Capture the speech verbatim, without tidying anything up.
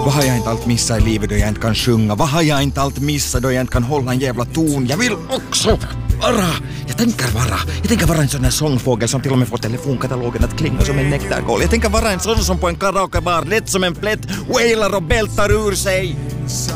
Vad har jag inte allt missat i livet då jag inte kan sjunga? Vad har jag inte allt missat då jag inte kan hålla en jävla ton? Jag vill också vara, jag tänker vara, jag tänker vara en sån här sångfågel som till och med får telefonkatalogen att klinga som en nektarkål. Jag tänker vara en sån som på en karaokebar, lätt som en plätt, wailar och bältar ur sig.